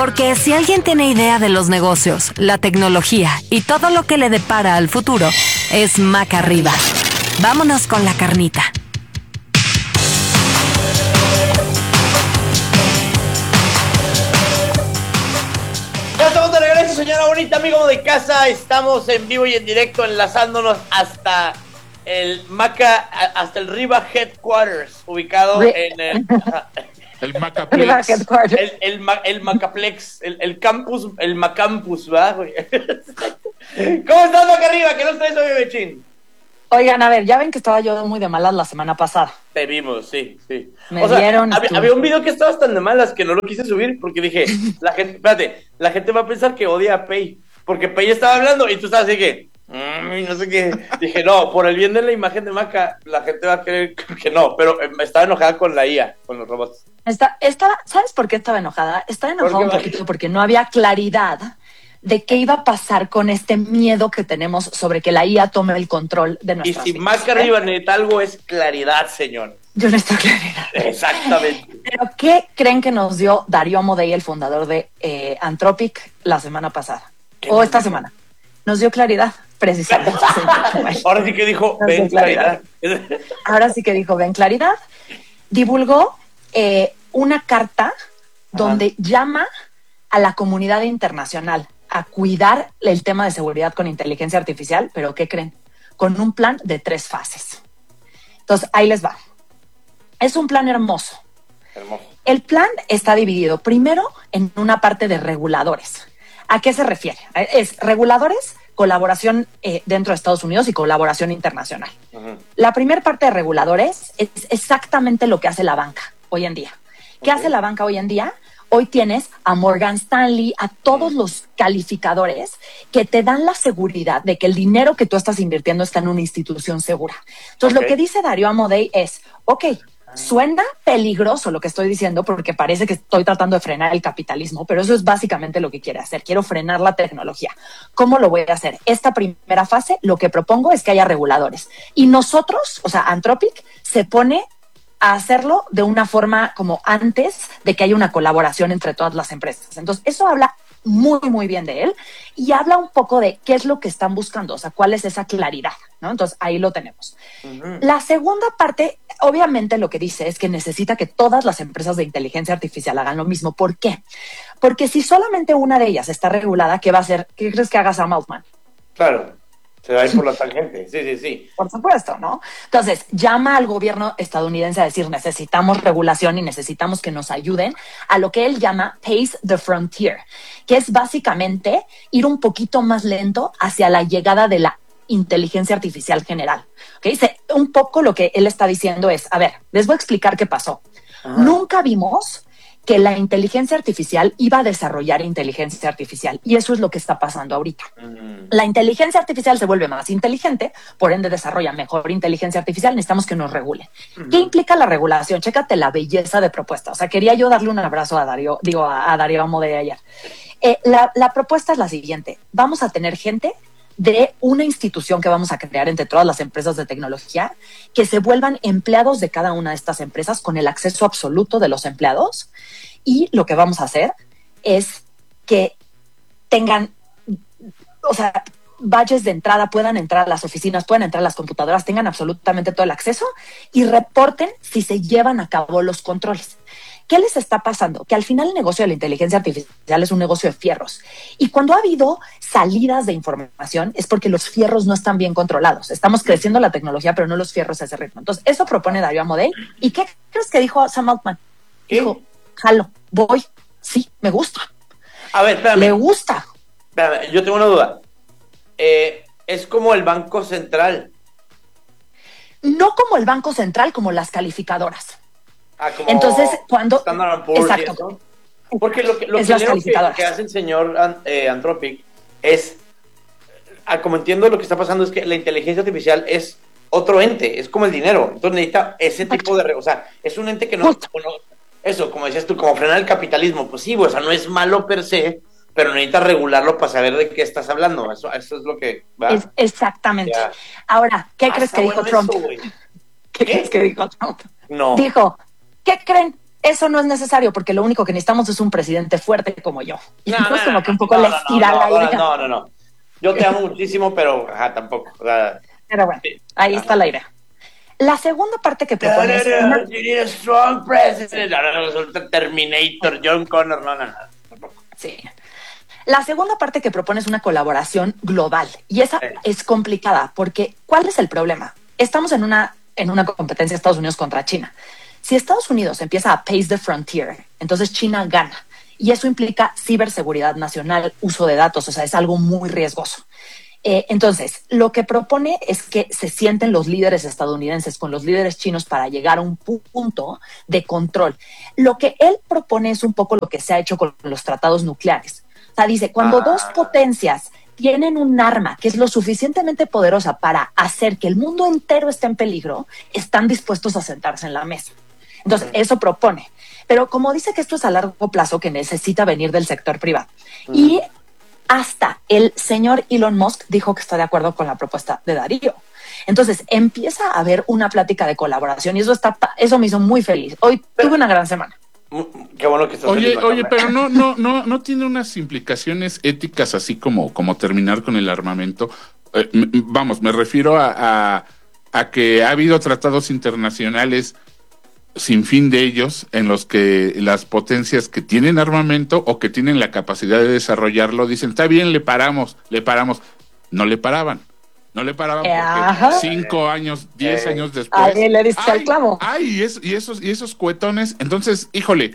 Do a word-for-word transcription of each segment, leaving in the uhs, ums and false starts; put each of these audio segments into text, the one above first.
Porque si alguien tiene idea de los negocios, la tecnología y todo lo que le depara al futuro, es Maca Arriba. Vámonos con la carnita. Ya estamos de regreso, señora bonita, amigo de casa. Estamos en vivo y en directo, enlazándonos hasta el Maca, hasta el Riva Headquarters, ubicado Re- en el... El Macaplex. El, el, ma- el Macaplex, el, el campus, el Macampus, ¿va? ¿Cómo estás, Maca Arriba? ¿Qué nos traes hoy, Bechín? Oigan, a ver, ya ven que estaba yo muy de malas la semana pasada. Te vimos, sí, sí. Me o sea, dieron había, estuvo- había un video que estabas tan de malas que no lo quise subir porque dije, la gente, espérate, la gente va a pensar que odia a Pei, porque Pei estaba hablando y tú estabas así que, mm, no sé qué. Dije, no, por el bien de la imagen de Maca, la gente va a creer que no, pero eh, estaba enojada con la I A, con los robots. Esta, esta, ¿sabes por qué estaba enojada? Estaba enojada un qué? poquito porque no había claridad de qué iba a pasar con este miedo que tenemos sobre que la I A tome el control de Y nuestras si vidas. Maca Arriba necesita algo es claridad, señor. Yo necesito claridad. Exactamente. Pero ¿qué creen que nos dio Darío Amodei, el fundador de eh, Anthropic, la semana pasada? O esta semana. Nos dio claridad, precisamente. Ahora sí que dijo, Nos ven dio claridad. claridad. Ahora sí que dijo, ven claridad. Divulgó eh, una carta donde llama a la comunidad internacional a cuidar el tema de seguridad con inteligencia artificial, pero ¿qué creen? Con un plan de tres fases. Entonces, ahí les va. Es un plan hermoso. Hermoso. El plan está dividido primero en una parte de reguladores. ¿A qué se refiere? Es reguladores, colaboración eh, dentro de Estados Unidos y colaboración internacional. Uh-huh. La primera parte de reguladores es exactamente lo que hace la banca hoy en día. ¿Qué Ok. hace la banca hoy en día? Hoy tienes a Morgan Stanley, a todos los calificadores que te dan la seguridad de que el dinero que tú estás invirtiendo está en una institución segura. Entonces, Ok. lo que dice Darío Amodei es, ok, suena peligroso lo que estoy diciendo porque parece que estoy tratando de frenar el capitalismo, pero eso es básicamente lo que quiere hacer. Quiero frenar la tecnología. ¿Cómo lo voy a hacer? Esta primera fase, lo que propongo es que haya reguladores. Y nosotros, o sea, Anthropic, se pone a hacerlo de una forma como antes de que haya una colaboración entre todas las empresas. Entonces, eso habla muy, muy bien de él y habla un poco de qué es lo que están buscando, o sea, cuál es esa claridad, ¿no? Entonces, ahí lo tenemos. Uh-huh. La segunda parte, obviamente lo que dice es que necesita que todas las empresas de inteligencia artificial hagan lo mismo. ¿Por qué? Porque si solamente una de ellas está regulada, ¿qué va a hacer? ¿Qué crees que haga Sam Altman? Claro, se va a ir por la tangente. Sí, sí, sí. Por supuesto, ¿no? Entonces, llama al gobierno estadounidense a decir, necesitamos regulación y necesitamos que nos ayuden a lo que él llama Pace the Frontier, que es básicamente ir un poquito más lento hacia la llegada de la inteligencia artificial general. ¿Okay? Se, un poco lo que él está diciendo es, a ver, les voy a explicar qué pasó. Ajá. Nunca vimos que la inteligencia artificial iba a desarrollar inteligencia artificial. Y eso es lo que está pasando ahorita. Mm. La inteligencia artificial se vuelve más inteligente, por ende desarrolla mejor inteligencia artificial, necesitamos que nos regule. Uh-huh. ¿Qué implica la regulación? Chécate la belleza de propuesta. O sea, quería yo darle un abrazo a Darío, digo, a, a Darío Amodei ayer. Eh, la, la propuesta es la siguiente. Vamos a tener gente de una institución que vamos a crear entre todas las empresas de tecnología, que se vuelvan empleados de cada una de estas empresas con el acceso absoluto de los empleados. Y lo que vamos a hacer es que tengan, o sea, badges de entrada, puedan entrar a las oficinas, puedan entrar a las computadoras, tengan absolutamente todo el acceso y reporten si se llevan a cabo los controles. ¿Qué les está pasando? Que al final el negocio de la inteligencia artificial es un negocio de fierros. Y cuando ha habido salidas de información es porque los fierros no están bien controlados. Estamos creciendo la tecnología, pero no los fierros a ese ritmo. Entonces, eso propone Darío Amodei. ¿Y qué crees que dijo Sam Altman? ¿Qué? Dijo, jalo, voy, sí, me gusta. A ver, espérame. Le gusta. Espérame, yo tengo una duda. Eh, es como el Banco Central. No como el Banco Central, como las calificadoras. Ah, como Entonces, cuando... Standard and Poor's y Exacto. eso. Porque lo que, lo Es que las leo que, calificadoras. que hace el señor An- eh, Anthropic es, ah, como entiendo lo que está pasando es que la inteligencia artificial es otro ente, es como el dinero. Entonces necesita ese tipo de... re- O sea, es un ente que no... Justo. no- eso, como decías tú, como frenar el capitalismo. Pues sí, o sea, no es malo per se, pero necesitas regularlo para saber de qué estás hablando. Eso, eso es lo que... ¿va? Es exactamente. Ya. Ahora, ¿qué Ah, crees está que dijo bueno Trump? eso, güey. ¿Qué, ¿Qué? crees que dijo Trump? No. Dijo, ¿qué creen? eso no es necesario porque lo único que necesitamos es un presidente fuerte como yo. Y No, entonces no, como no, que un poco no, les no, tira no, la no, idea. no, no, no. Yo te amo muchísimo, pero ajá, tampoco. O sea, Pero bueno, sí. ahí Ajá. está la idea. La segunda parte que propone es una- You need a strong president. No, no, no, Terminator, John Connor, no, no, no. Tampoco. Sí. La segunda parte que propone es una colaboración global y esa Sí. es complicada porque ¿cuál es el problema? Estamos en una, en una competencia de Estados Unidos contra China. Si Estados Unidos empieza a pace the frontier, entonces China gana y eso implica ciberseguridad nacional, uso de datos, o sea, es algo muy riesgoso. Eh, entonces, lo que propone es que se sienten los líderes estadounidenses con los líderes chinos para llegar a un pu- punto de control. Lo que él propone es un poco lo que se ha hecho con los tratados nucleares. O sea, dice, cuando Ah. dos potencias tienen un arma que es lo suficientemente poderosa para hacer que el mundo entero esté en peligro, están dispuestos a sentarse en la mesa. Entonces, Ujú. eso propone. Pero como dice que esto es a largo plazo, que necesita venir del sector privado. Y hasta el señor Elon Musk dijo que está de acuerdo con la propuesta de Darío. Entonces, empieza a haber una plática de colaboración y eso, está, pa- eso me hizo muy feliz. Hoy tuve una gran semana. Mm, Qué bueno que estás Oye, feliz, oye, Macabre. pero no, no, no, no tiene unas implicaciones éticas así como, como terminar con el armamento. Eh, m- vamos, me refiero a, a, a que ha habido tratados internacionales sin fin de ellos en los que las potencias que tienen armamento o que tienen la capacidad de desarrollarlo dicen, está bien, le paramos, le paramos. No le paraban. No le paraban porque Ajá. cinco años, diez Eh. años después. Ahí le diste al ¡ay! clavo. ¡Ay! Y, es- y esos, y esos cuetones. Entonces, híjole,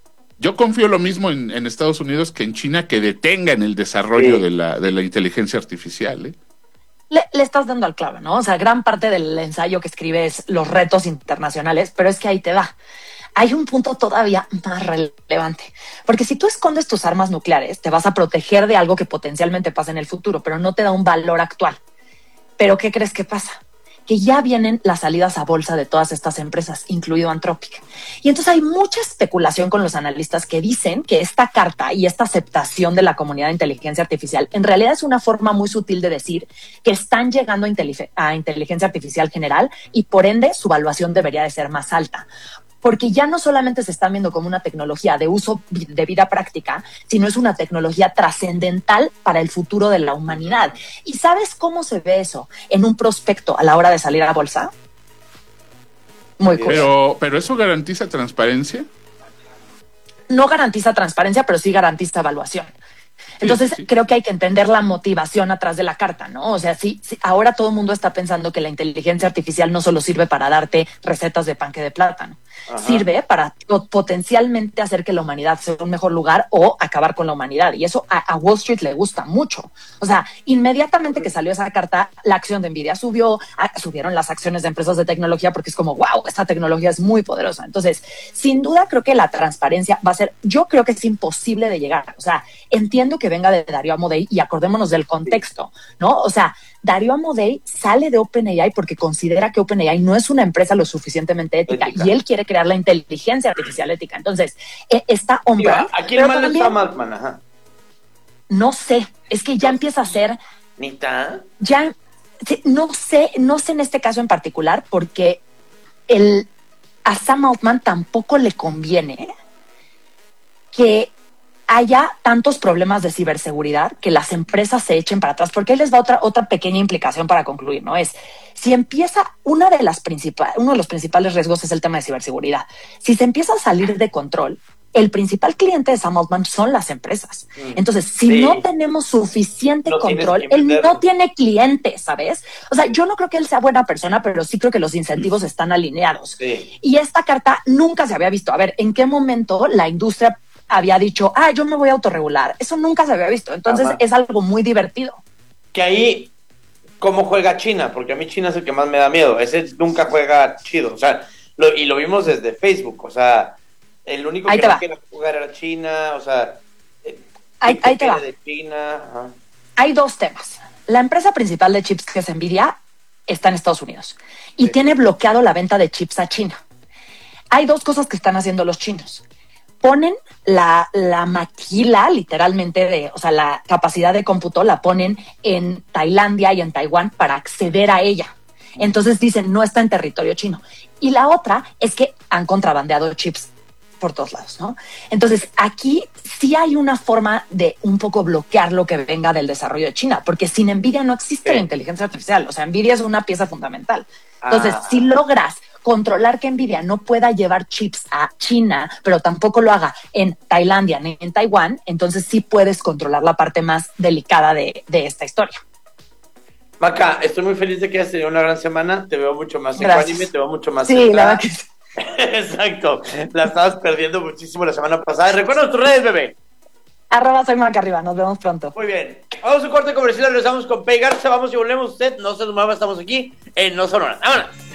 yo confío lo mismo en, en Estados Unidos que en China, que detengan el desarrollo Sí. de la, de la inteligencia artificial, ¿eh? Le, le estás dando al clavo, ¿no? O sea, gran parte del ensayo que escribe es los retos internacionales, pero es que ahí te va. Hay un punto todavía más relevante, porque si tú escondes tus armas nucleares, te vas a proteger de algo que potencialmente pasa en el futuro, pero no te da un valor actual. Pero ¿qué crees que pasa? Que ya vienen las salidas a bolsa de todas estas empresas, incluido Anthropic. Y entonces hay mucha especulación con los analistas que dicen que esta carta y esta aceptación de la comunidad de inteligencia artificial en realidad es una forma muy sutil de decir que están llegando a, inteligen- a inteligencia artificial general y por ende su valuación debería de ser más alta. Porque ya no solamente se están viendo como una tecnología de uso vi- de vida práctica, sino es una tecnología trascendental para el futuro de la humanidad. ¿Y sabes cómo se ve eso en un prospecto a la hora de salir a la bolsa? Muy Sí. curioso. Pero, pero eso garantiza transparencia. No garantiza transparencia, pero sí garantiza evaluación. Entonces, sí, sí. creo que hay que entender la motivación atrás de la carta, ¿no? O sea, sí, sí, ahora todo el mundo está pensando que la inteligencia artificial no solo sirve para darte recetas de panque de plátano, Ajá. sirve para po- potencialmente hacer que la humanidad sea un mejor lugar o acabar con la humanidad. Y eso a, a Wall Street le gusta mucho. O sea, inmediatamente que salió esa carta, la acción de Nvidia subió, a- subieron las acciones de empresas de tecnología porque es como, wow, esta tecnología es muy poderosa. Entonces, sin duda creo que la transparencia va a ser, yo creo que es imposible de llegar. O sea, entiendo que venga de Darío Amodei y acordémonos del contexto, ¿no? O sea, Darío Amodei sale de OpenAI porque considera que OpenAI no es una empresa lo suficientemente ética, Ética. y él quiere crear la inteligencia artificial ética. Entonces, eh, está on Digo, brand, ¿a quién pero mal también, está Maltman? Ajá. no sé, es que ya empieza a ser, ¿Nita? ya, sí, no sé, no sé en este caso en particular, porque el, a Sam Altman tampoco le conviene que haya tantos problemas de ciberseguridad que las empresas se echen para atrás, porque ahí les va otra, otra pequeña implicación para concluir, ¿no? Es, si empieza, una de las principales, uno de los principales riesgos es el tema de ciberseguridad. Si se empieza a salir de control, el principal cliente de Sam Altman son las empresas. Entonces, si Sí. no tenemos suficiente No tienes control, que él meterlo. no tiene clientes, ¿sabes? O sea, yo no creo que él sea buena persona, pero sí creo que los incentivos están alineados. Sí. Y esta carta nunca se había visto. A ver, ¿en qué momento la industria había dicho, ah, yo me voy a autorregular? Eso nunca se había visto. Entonces Ajá. es algo muy divertido. Que ahí, ¿cómo juega China? Porque a mí China es el que más me da miedo. Ese nunca juega chido. O sea, lo, y lo vimos desde Facebook. O sea, el único Ahí que te no va. quiere jugar era China. O sea, eh, Ahí, ¿qué ahí te va. quiere de China? Ajá. Hay dos temas. La empresa principal de chips, que es Nvidia, está en Estados Unidos y Sí. tiene bloqueado la venta de chips a China. Hay dos cosas que están haciendo los chinos. Ponen la, la maquila, literalmente, de, o sea, la capacidad de cómputo la ponen en Tailandia y en Taiwán para acceder a ella. Entonces dicen, no está en territorio chino. Y la otra es que han contrabandeado chips por todos lados, ¿no? Entonces, aquí sí hay una forma de un poco bloquear lo que venga del desarrollo de China, porque sin NVIDIA no existe ¿Qué? la inteligencia artificial. O sea, NVIDIA es una pieza fundamental. Entonces, Ah. si logras controlar que NVIDIA no pueda llevar chips a China, pero tampoco lo haga en Tailandia ni en Taiwán, entonces sí puedes controlar la parte más delicada de, de esta historia. Maca, estoy muy feliz de que hayas tenido una gran semana. Te veo mucho más Gracias. ecuánime, te veo mucho más Sí, centrada. la verdad que sí. Exacto. La estabas perdiendo muchísimo la semana pasada. Recuerda tus redes, bebé. Arroba soy Maca Arriba, nos vemos pronto. Muy bien. Vamos a un corte comercial, regresamos con Pei Garza. Vamos y volvemos. Usted no se mueva, estamos aquí en No Sonora. ¡Vámonos!